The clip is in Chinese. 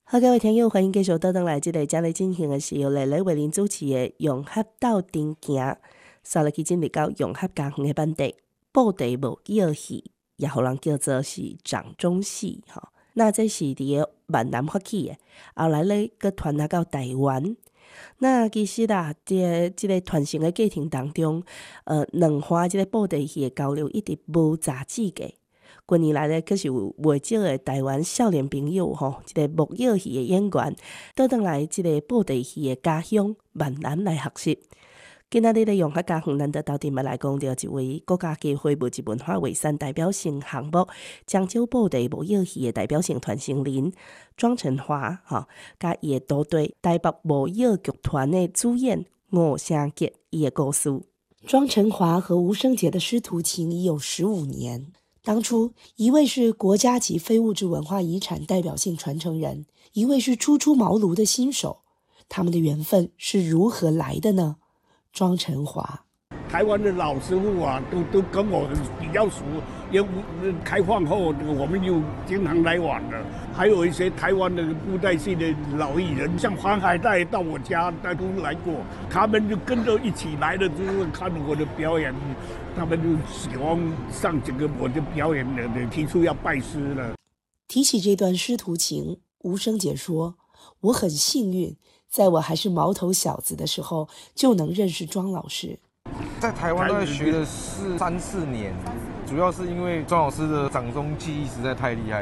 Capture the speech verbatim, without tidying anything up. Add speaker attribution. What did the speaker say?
Speaker 1: 好，各位听友，欢迎继续倒转来，这个将来进行的是由丽丽为您主持的融合斗阵行，刷落去进入到融合家园的版地，布袋无药戏，也互人叫做是掌中戏吼。那这是伫个闽南发起的，后来咧佮传啊到台湾。那其实啦，即、这个即、这个传承的过程当中，呃，两岸即个布袋戏的交流一直无杂志个。近年来咧，可是有袂少的台湾少年朋友吼，一个木曜戏的演员，倒转来即个布袋戏的家乡闽南来学习。今仔日咧用客家园，咱就斗阵要来讲到一位国家级非物质文化遗产代表性项目——漳州布袋木曜戏的代表性传承人庄成华，吼，甲伊的团队台北木曜剧团的主演吴声杰伊的故事。庄成华和吴声杰的师徒情已有十五年。当初，一位是国家级非物质文化遗产代表性传承人，一位是初出茅庐的新手，他们的缘分是如何来的呢？庄成华，
Speaker 2: 台湾的老师傅啊，都都跟我比较熟，因为开放后我们就经常来往了。还有一些台湾的布袋戏的老艺人，像黄海岱到我家，他都来过，他们就跟着一起来了，就是看我的表演。他们就喜欢上这个我的表演的，提出要拜师了。
Speaker 1: 提起这段师徒情，吴声杰说：“我很幸运，在我还是毛头小子的时候，就能认识庄老师。
Speaker 3: 在台湾大概学了四三四年，主要是因为庄老师的掌中技艺实在太厉害。